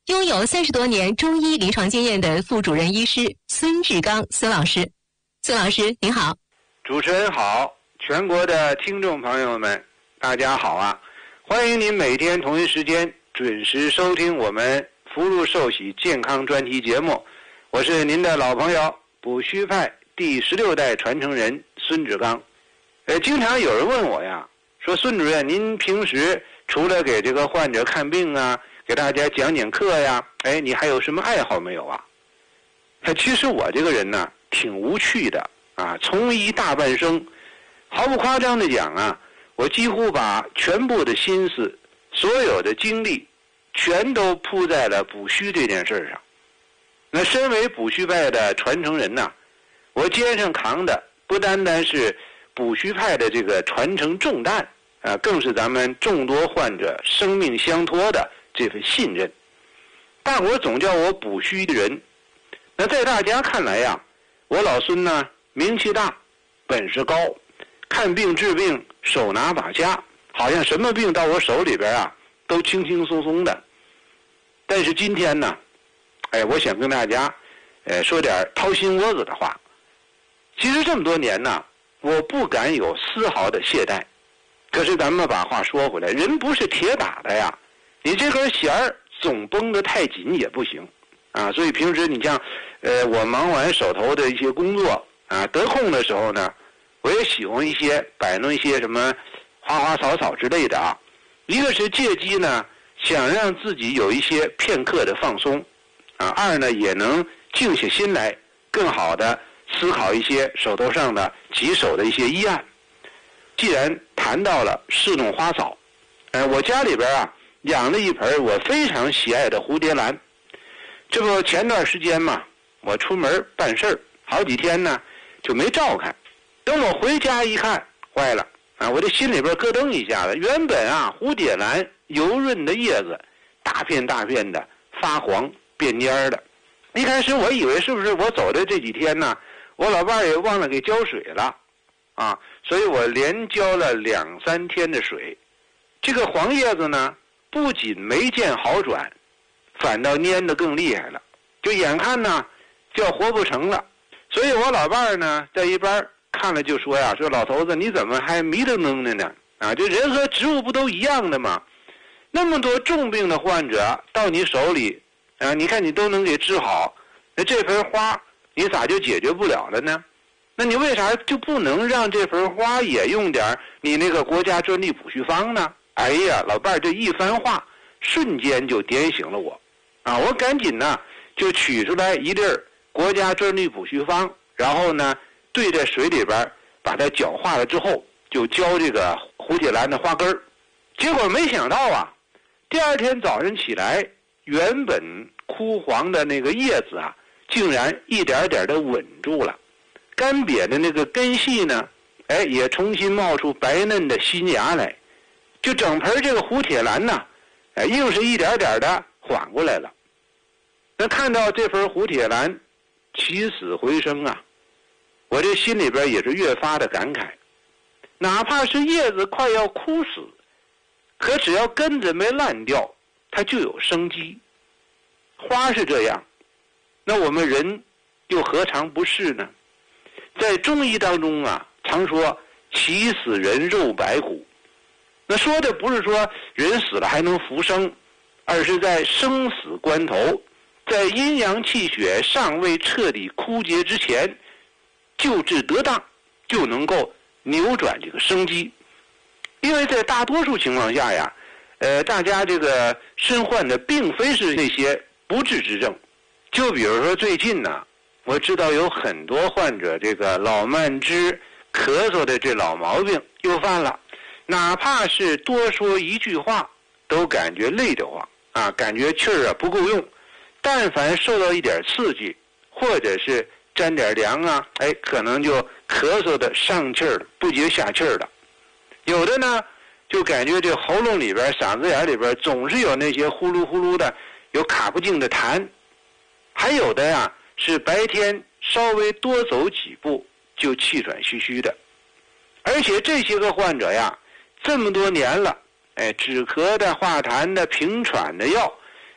拥有30多年中医临床经验的副主任医师孙志刚孙老师。孙老师您好。 主持人好，全国的听众朋友们大家好啊！欢迎您每天同一时间准时收听我们福禄寿喜健康专题节目，我是您的老朋友补虚派第16代传承人孙志刚。经常有人问我呀，说孙主任您平时除了给这个患者看病啊，给大家讲讲课呀，你还有什么爱好没有啊？其实我这个人呢挺无趣的啊，从医大半生，毫不夸张的讲啊，我几乎把全部的心思、所有的精力全都扑在了补虚这件事上。那身为补虚派的传承人呢，我肩上扛的不单单是补虚派的这个传承重担啊，更是咱们众多患者生命相托的这份信任。大伙总叫我补虚的人，那在大家看来呀，我老孙呢名气大，本事高，看病治病手拿把掐，好像什么病到我手里边啊都轻轻松松的。但是今天呢，我想跟大家说点掏心窝子的话。其实这么多年呢，我不敢有丝毫的懈怠。可是咱们把话说回来，人不是铁打的呀，你这根弦儿总绷得太紧也不行啊。所以平时你像我忙完手头的一些工作啊，得空的时候呢，我也喜欢摆弄一些什么花花草草之类的啊。一个是借机呢想让自己有一些片刻的放松啊，二呢也能静下心来更好的思考一些手头上的棘手的一些医案。既然谈到了侍弄花草，我家里边啊养了一盆我非常喜爱的蝴蝶兰。这不前段时间嘛，我出门办事儿，好几天呢就没照看。等我回家一看，坏了啊！我这心里边咯噔一下子。原本啊蝴蝶兰油润的叶子，大片大片的发黄变蔫的。一开始我以为是不是我走的这几天呢，我老伴也忘了给浇水了啊，所以我连浇了2、3天的水。这个黄叶子呢，不仅没见好转，反倒蔫得更厉害了，就眼看呢就要活不成了。所以我老伴儿呢在一边看了就说呀，说老头子你怎么还迷瞪瞪的呢？啊，这人和植物不都一样的吗？那么多重病的患者到你手里啊，你看你都能给治好，那这盆花你咋就解决不了了呢？那你为啥就不能让这盆花也用点你那个国家专利补虚方呢？哎呀，老伴儿这一番话瞬间就点醒了我啊！我赶紧呢就取出来一粒国家专利补虚方，然后呢兑在水里边把它搅化了之后，就浇这个蝴蝶兰的花根儿。结果没想到啊，第二天早晨起来，原本枯黄的那个叶子啊，竟然一点点的稳住了。干瘪的那个根系呢，也重新冒出白嫩的新芽来，就整盆这个蝴蝶兰呢，硬是一点点的缓过来了。那看到这盆蝴蝶兰起死回生啊，我这心里边也是越发的感慨。哪怕是叶子快要枯死，可只要根子没烂掉，它就有生机。花是这样，那我们人又何尝不是呢？在中医当中啊，常说其死人肉白骨。那说的不是说人死了还能复生，而是在生死关头，在阴阳气血尚未彻底枯竭之前，救治得当，就能够扭转这个生机。因为在大多数情况下呀，大家这个身患的并非是那些不治之症。就比如说最近呢，我知道有很多患者这个老慢支、咳嗽的这老毛病又犯了，哪怕是多说一句话都感觉累得慌啊，感觉气儿啊不够用。但凡受到一点刺激，或者是沾点凉啊，可能就咳嗽的上气儿了，不接下气儿了。有的呢就感觉这喉咙里边、嗓子眼里边总是有那些呼噜呼噜的，有卡不净的痰。还有的呀是白天稍微多走几步就气喘吁吁的。而且这些个患者呀，这么多年了，止咳的、化痰的、平喘的药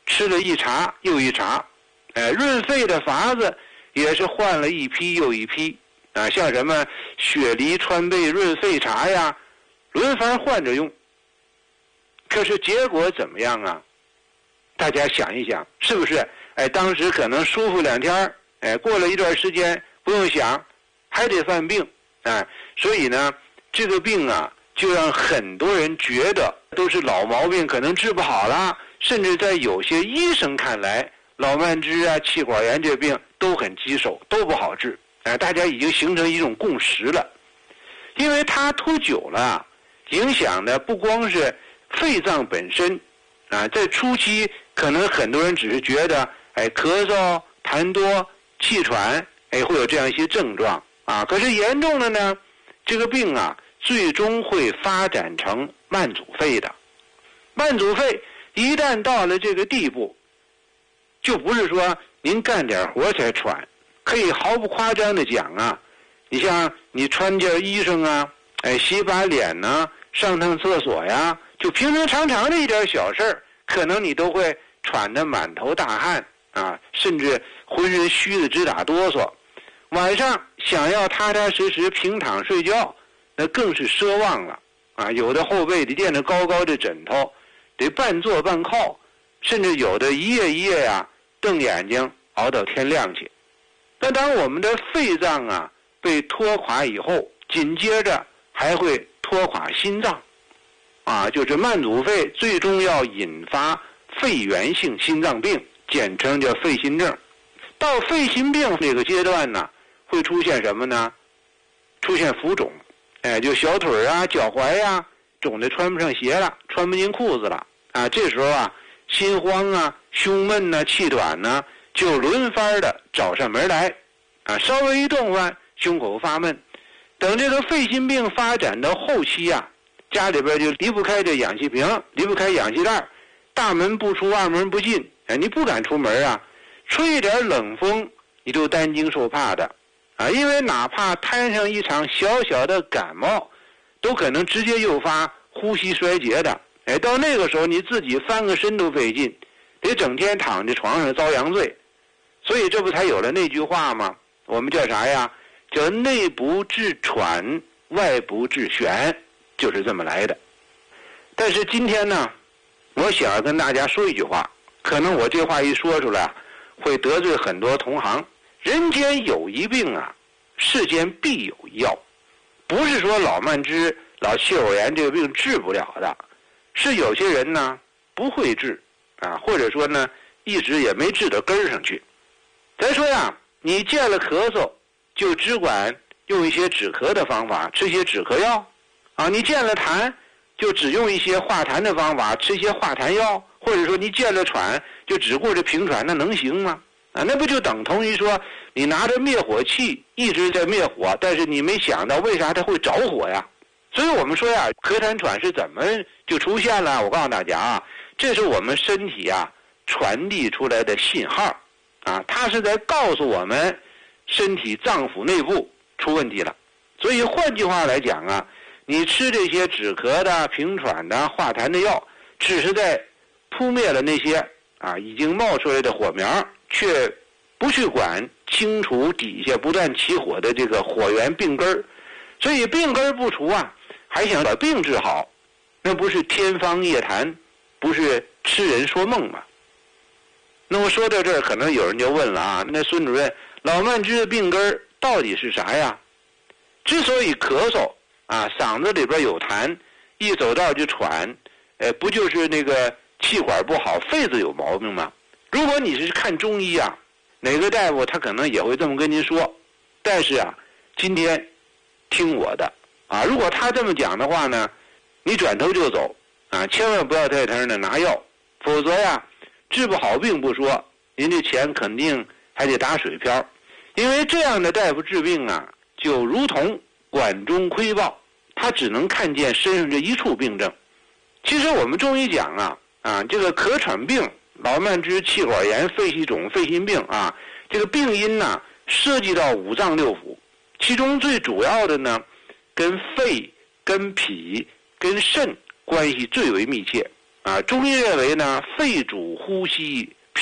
吃了一茬又一茬，润肺的法子也是换了一批又一批啊，像什么雪梨川贝润肺茶呀，轮番换着用。可是结果怎么样啊？大家想一想，是不是？当时可能舒服2天，过了一段时间不用想，还得犯病，所以呢，这个病啊，就让很多人觉得都是老毛病，可能治不好了。甚至在有些医生看来，老慢支啊、气管炎这病都很棘手，都不好治。大家已经形成一种共识了，因为它拖久了，影响的不光是肺脏本身，在初期可能很多人只是觉得，咳嗽、痰多、气喘，会有这样一些症状啊。可是严重了呢，这个病啊，最终会发展成慢阻肺的。慢阻肺一旦到了这个地步，就不是说您干点活才喘，可以毫不夸张的讲啊，你像你穿件衣裳啊，洗把脸呢，上趟厕所呀，就平平常常的一点小事儿，可能你都会喘得满头大汗啊，甚至浑身虚的直打哆嗦。晚上想要踏踏实实平躺睡觉，那更是奢望了啊！有的后背得垫着高高的枕头，得半坐半靠，甚至有的一夜一夜呀，瞪眼睛熬到天亮去。那当我们的肺脏啊被拖垮以后，紧接着还会拖垮心脏，就是慢阻肺最终要引发肺源性心脏病，简称叫肺心症。到肺心病这个阶段呢，会出现什么呢？出现浮肿，就小腿啊、脚踝啊肿得穿不上鞋了，穿不进裤子了啊。这时候啊，心慌啊、胸闷啊、气短呢，就轮番的找上门来啊。稍微一动换，胸口发闷。等这个肺心病发展到后期啊，家里边就离不开这氧气瓶，离不开氧气袋，大门不出，二门不进，你不敢出门啊。吹一点冷风，你就担惊受怕的啊，因为哪怕摊上一场小小的感冒，都可能直接诱发呼吸衰竭的。到那个时候你自己翻个身都费劲，得整天躺在床上遭阳罪。所以这不才有了那句话吗？我们叫啥呀？叫内不治喘，外不治癣，就是这么来的。但是今天呢，我想要跟大家说一句话，可能我这话一说出来会得罪很多同行。人间有一病啊，世间必有一药。不是说老慢支、老气管炎这个病治不了的，是有些人呢不会治啊，或者说呢一直也没治到根儿上去。咱说呀，你见了咳嗽就只管用一些止咳的方法，吃些止咳药啊；你见了痰就只用一些化痰的方法，吃些化痰药，或者说你见了喘就只顾着平喘，那能行吗？那不就等同于说你拿着灭火器一直在灭火，但是你没想到为啥它会着火呀？所以我们说呀，咳痰喘是怎么就出现了？我告诉大家啊，这是我们身体啊传递出来的信号啊，它是在告诉我们身体脏腑内部出问题了。所以换句话来讲啊，你吃这些止咳的、平喘的、化痰的药，只是在扑灭了那些已经冒出来的火苗，却不去管清除底下不断起火的这个火源病根儿。所以病根儿不除啊，还想把病治好，那不是天方夜谭，不是痴人说梦吗？那么说到这儿，可能有人就问了啊，那孙主任，老慢支的病根儿到底是啥呀？之所以咳嗽嗓子里边有痰，一走道就喘，不就是那个气管不好，肺子有毛病吗？如果你是看中医啊，哪个大夫他可能也会这么跟您说。但是今天听我的如果他这么讲的话呢，你转头就走千万不要在他那拿药，否则呀，治不好病不说，您这钱肯定还得打水漂。因为这样的大夫治病就如同管中窥豹，他只能看见身上这一处病症。其实我们中医讲这个咳喘病、老慢支、气管炎、肺气肿、肺心病这个病因涉及到五脏六腑，其中最主要的呢，跟肺、跟脾、跟肾关系最为密切。 中医认为呢，肺主呼吸，